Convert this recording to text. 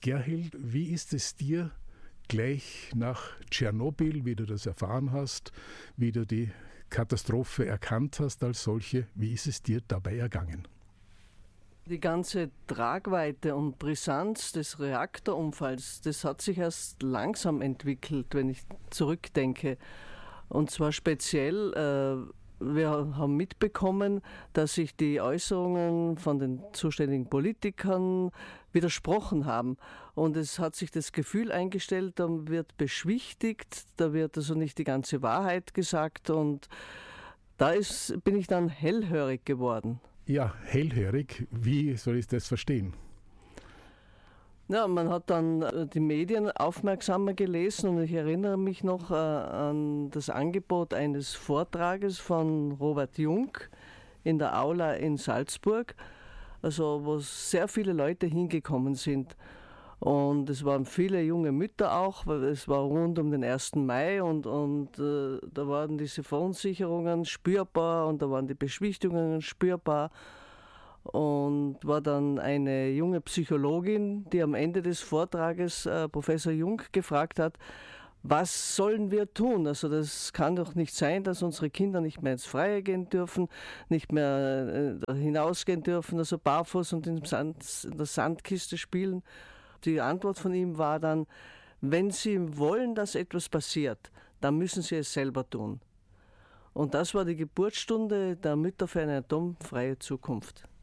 Gerhild, wie ist es dir gleich nach Tschernobyl, wie du das erfahren hast, wie du die Katastrophe erkannt hast als solche, wie ist es dir dabei ergangen? Die ganze Tragweite und Brisanz des Reaktorunfalls, das hat sich erst langsam entwickelt, wenn ich zurückdenke. Und zwar speziell, wir haben mitbekommen, dass sich die Äußerungen von den zuständigen Politikern widersprochen haben. Und es hat sich das Gefühl eingestellt, da wird beschwichtigt, da wird also nicht die ganze Wahrheit gesagt. Und bin ich dann hellhörig geworden. Ja, hellhörig, wie soll ich das verstehen? Ja, man hat dann die Medien aufmerksamer gelesen und ich erinnere mich noch an das Angebot eines Vortrages von Robert Jung in der Aula in Salzburg, also wo sehr viele Leute hingekommen sind. Und es waren viele junge Mütter auch, weil es war rund um den 1. Mai und da waren diese Verunsicherungen spürbar und da waren die Beschwichtigungen spürbar. Und war dann eine junge Psychologin, die am Ende des Vortrages Professor Jung gefragt hat, was sollen wir tun? Also das kann doch nicht sein, dass unsere Kinder nicht mehr ins Freie gehen dürfen, nicht mehr hinausgehen dürfen, also barfuß und in der Sandkiste spielen. Die Antwort von ihm war dann, wenn Sie wollen, dass etwas passiert, dann müssen Sie es selber tun. Und das war die Geburtsstunde der Mütter für eine atomfreie Zukunft.